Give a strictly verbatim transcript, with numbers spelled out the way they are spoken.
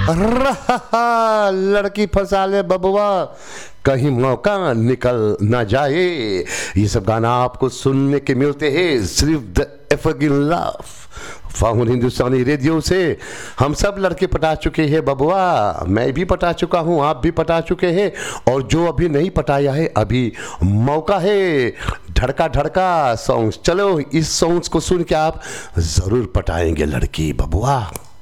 रहा लड़की फंसा ले बबुआ, कहीं मौका निकल ना जाए। ये सब गाना आपको सुनने के मिलते हैं सिर्फ the evergreen love found Hindustani radio से। हम सब लड़के पटा चुके हैं बबुआ, मैं भी पटा चुका हूँ, आप भी पटा चुके हैं, और जो अभी नहीं पटाया है अभी मौका है। धड़का धड़का सॉन्ग्स, चलो इस सॉन्ग्स को सुन के आप ज़रूर पटाएंगे लड़की बबुआ।